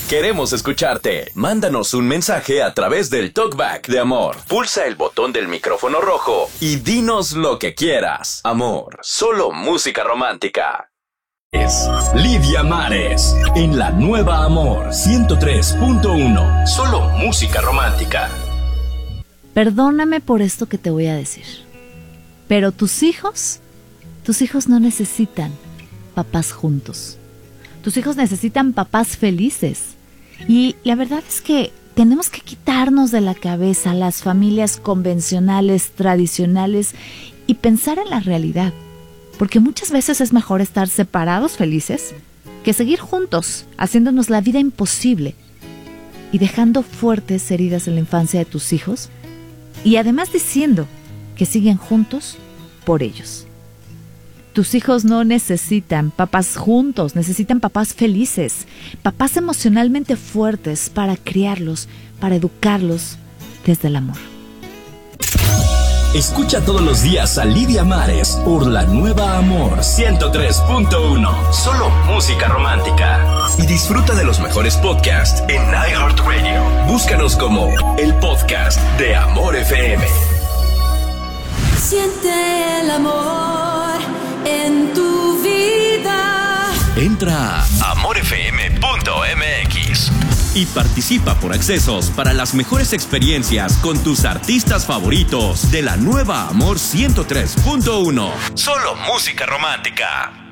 Queremos escucharte. Mándanos un mensaje a través del TalkBack de Amor. Pulsa el botón del micrófono rojo y dinos lo que quieras. Amor, solo música romántica. Es Lidia Mares en la nueva Amor 103.1. Solo música romántica. Perdóname por esto que te voy a decir, pero tus hijos no necesitan papás juntos. Tus hijos necesitan papás felices. Y la verdad es que tenemos que quitarnos de la cabeza las familias convencionales, tradicionales y pensar en la realidad. Porque muchas veces es mejor estar separados felices que seguir juntos, haciéndonos la vida imposible y dejando fuertes heridas en la infancia de tus hijos y además diciendo que siguen juntos por ellos. Tus hijos no necesitan papás juntos, necesitan papás felices, papás emocionalmente fuertes para criarlos, para educarlos desde el amor. Escucha todos los días a Lidia Mares por la nueva Amor 103.1. Solo música romántica. Y disfruta de los mejores podcasts en iHeartRadio. Búscanos como el podcast de Amor FM. Siente el amor en tu vida. Entra a amorfm.mx y participa por accesos para las mejores experiencias con tus artistas favoritos de la nueva Amor 103.1. Solo música romántica.